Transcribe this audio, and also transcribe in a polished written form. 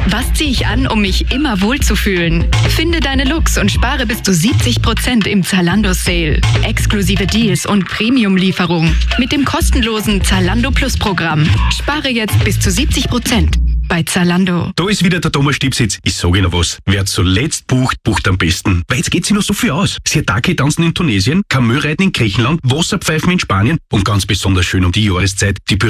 Was ziehe ich an, um mich immer wohlzufühlen? Finde deine Looks und spare bis zu 70% im Zalando Sale. Exklusive Deals und Premium-Lieferung mit dem kostenlosen Zalando Plus Programm. Spare jetzt bis zu 70% bei Zalando. Da ist wieder der Thomas Stipsitz. Ich sage Ihnen was. Wer zuletzt bucht, bucht am besten. Weil jetzt geht sich noch so viel aus. Sirtaki tanzen in Tunesien, Kamelreiten in Griechenland, Wasserpfeifen in Spanien und ganz besonders schön um die Jahreszeit die